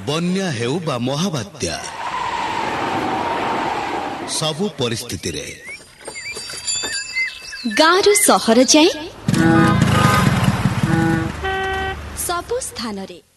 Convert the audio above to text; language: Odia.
ବନ୍ୟା ହେଉ ବା ମହାବାତ୍ୟା, ସବୁ ପରିସ୍ଥିତିରେ ଗାଁରୁ ସହର ଯାଏ ସବୁ ସ୍ଥାନରେ